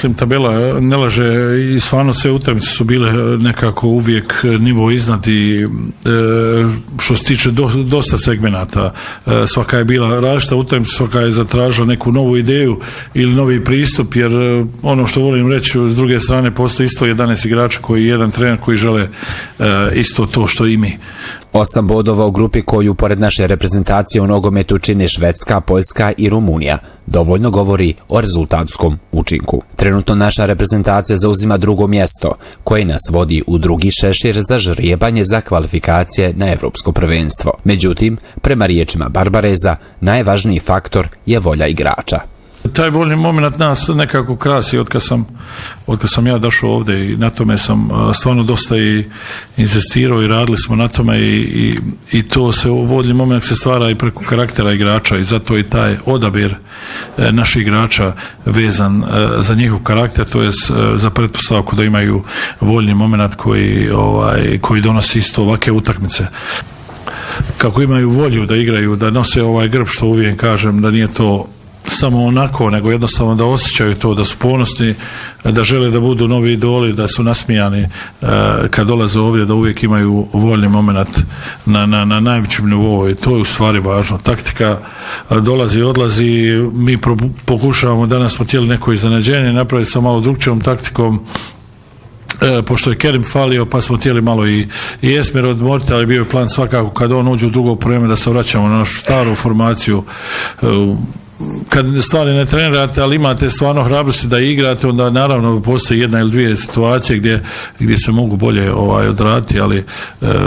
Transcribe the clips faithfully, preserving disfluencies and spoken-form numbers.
mislim tabela ne laže i stvarno sve utakmice su bile nekako uvijek nivo iznad i e, što se tiče do, dosta segmenata. E, svaka je bila različita utakmica, svaka je zatražila neku novu ideju ili novi pristup, jer ono što volim reći, s druge strane postoji isto jedanaest igrača koji jedan trener koji žele e, isto to što i mi. Osam bodova u grupi koju pored naše reprezentacije u nogometu čine Švedska, Poljska i Rumunija dovoljno govori o rezultatskom učinku. Trenutno naša reprezentacija zauzima drugo mjesto, koje nas vodi u drugi šešir za žrijebanje za kvalifikacije na Evropsko prvenstvo. Međutim, prema riječima Barbareza, najvažniji faktor je volja igrača. Taj voljni moment nas nekako krasi od kad sam, od kad sam ja došao ovdje i na tome sam stvarno dosta i insistirao i radili smo na tome i, i, i to se voljni moment se stvara i preko karaktera igrača i zato i taj odabir naših igrača vezan za njihov karakter, to je za pretpostavku da imaju voljni moment koji, ovaj, koji donosi isto ovakve utakmice. Kako imaju volju da igraju, da nose ovaj grb, što uvijek kažem, da nije to samo onako, nego jednostavno da osjećaju to, da su ponosni, da žele da budu novi idoli, da su nasmijani kad dolaze ovdje, da uvijek imaju voljni moment na, na, na najvećem nivou i to je u stvari važno. Taktika dolazi i odlazi, mi pro, pokušavamo, danas smo htjeli neko iznenađenje, napraviti sa malo drugčijom taktikom, E, pošto je Kerim falio, pa smo htjeli malo i, i Esmer odmoriti, ali bio je plan svakako kad on uđe u drugo vrijeme da se vraćamo na našu staru formaciju. E, kad stvari ne trenirate, ali imate stvarno hrabrosti da igrate, onda naravno postoji jedna ili dvije situacije gdje, gdje se mogu bolje ovaj, odraditi, ali e,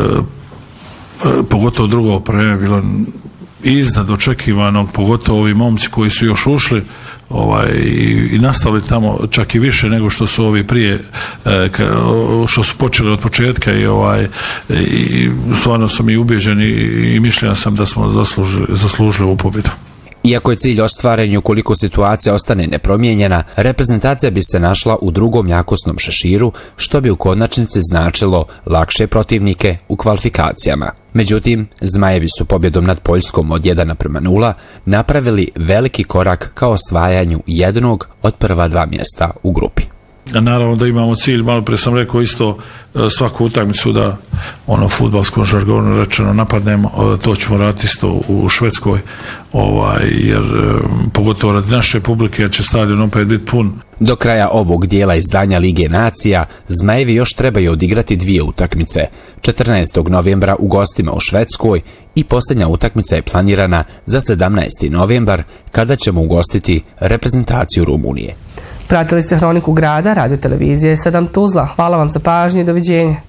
pogotovo drugo vrijeme bilo iznad očekivanog, pogotovo ovi momci koji su još ušli ovaj, i, i nastali tamo čak i više nego što su ovi prije e, ka, što su počeli od početka i, ovaj, i stvarno sam i ubeđen i, i mišljen sam da smo zaslužili, zaslužili ovu pobjedu. Iako je cilj ostvaren i ukoliko situacija ostane nepromijenjena, reprezentacija bi se našla u drugom jakosnom šeširu, što bi u konačnici značilo lakše protivnike u kvalifikacijama. Međutim, Zmajevi su pobjedom nad Poljskom od jedan naprema nula napravili veliki korak ka osvajanju jednog od prva dva mjesta u grupi. Naravno da imamo cilj, malo pre sam rekao isto svaku utakmicu da ono fudbalskom žargonu rečeno napadnemo, to ćemo raditi isto u Švedskoj, ovaj, jer pogotovo radi naše publike će stadion opet biti pun. Do kraja ovog dijela izdanja Lige nacija, Zmajevi još trebaju odigrati dvije utakmice. četrnaestog novembra u gostima u Švedskoj i posljednja utakmica je planirana za sedamnaesti novembar kada ćemo ugostiti reprezentaciju Rumunije. Pratili ste Hroniku grada, radio televizije sedam Tuzla. Hvala vam za pažnju i doviđenja.